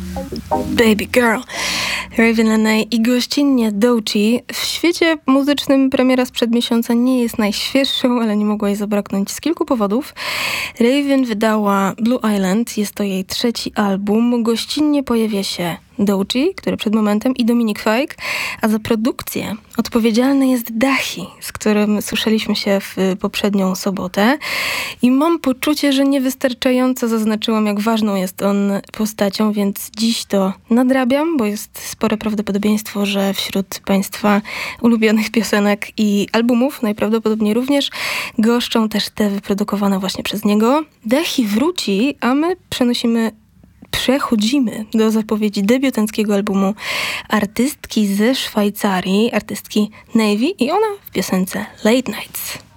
Baby Girl, Raven Lenae i gościnnie Doechii. W świecie muzycznym premiera sprzed miesiąca nie jest najświeższą, ale nie mogła jej zabraknąć z kilku powodów. Raven wydała Blue Island, jest to jej trzeci album. Gościnnie pojawia się Doechii, który przed momentem, i Dominic Fike, a za produkcję odpowiedzialny jest Dahi, z którym słyszeliśmy się w poprzednią sobotę. I mam poczucie, że niewystarczająco zaznaczyłam, jak ważną jest on postacią, więc dziś to nadrabiam, bo jest spore prawdopodobieństwo, że wśród Państwa ulubionych piosenek i albumów najprawdopodobniej również goszczą też te wyprodukowane właśnie przez niego. Dahi wróci, a my przechodzimy do zapowiedzi debiutanckiego albumu artystki ze Szwajcarii, artystki Navy, i ona w piosence Late Nights.